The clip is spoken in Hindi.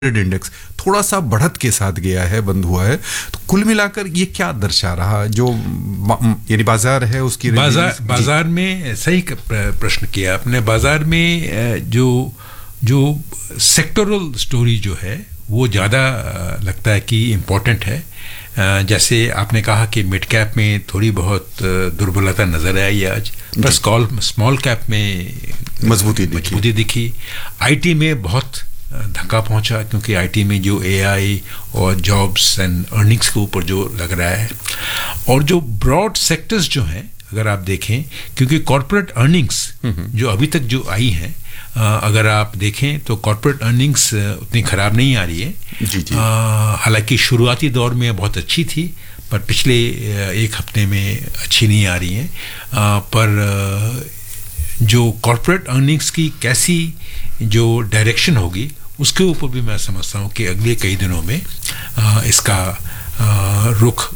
इंडेक्स थोड़ा सा बढ़त के साथ गया है, बंद हुआ है। तो कुल मिलाकर ये क्या दर्शा रहा, जो यानी बाजार है उसकी बाजार में सही प्रश्न किया आपने। बाजार में जो सेक्टोरल स्टोरी जो है वो ज़्यादा लगता है कि इम्पोर्टेंट है। जैसे आपने कहा कि मिड कैप में थोड़ी बहुत दुर्बलता नजर आई आज, पर स्मॉल कैप में मजबूती दिखी। आईटी में बहुत धक्का पहुंचा, क्योंकि आईटी में जो एआई और जॉब्स एंड अर्निंग्स के ऊपर जो लग रहा है, और जो ब्रॉड सेक्टर्स जो हैं अगर आप देखें, क्योंकि कॉर्पोरेट अर्निंग्स जो अभी तक जो आई हैं, अगर आप देखें तो कॉर्पोरेट अर्निंग्स उतनी ख़राब नहीं आ रही है। हालांकि शुरुआती दौर में बहुत अच्छी थी, पर पिछले एक हफ्ते में अच्छी नहीं आ रही हैं। पर जो कॉर्पोरेट अर्निंग्स की कैसी जो डायरेक्शन होगी, उसके ऊपर भी मैं समझता हूँ कि अगले कई दिनों में इसका रुख